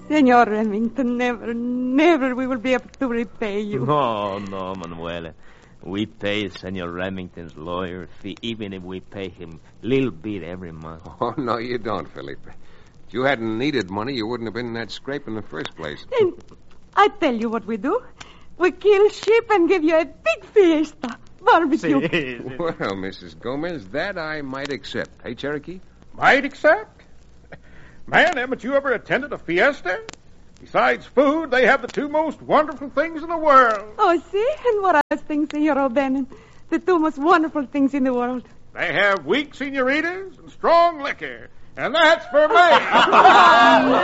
Senor Remington, never we will be able to repay you. No, Manuela. We pay Senor Remington's lawyer fee, even if we pay him a little bit every month. Oh, no, you don't, Felipe. If you hadn't needed money, you wouldn't have been in that scrape in the first place. Then I tell you what we do. We kill sheep and give you a big fiesta. Barbecue. Well, Mrs. Gomez, that I might accept. Hey, Cherokee? Might accept? Man, haven't you ever attended a fiesta? Besides food, they have the two most wonderful things in the world. Oh, see? And what are those things, Senor O'Bannon? The two most wonderful things in the world. They have weak senoritas and strong liquor. And that's for me.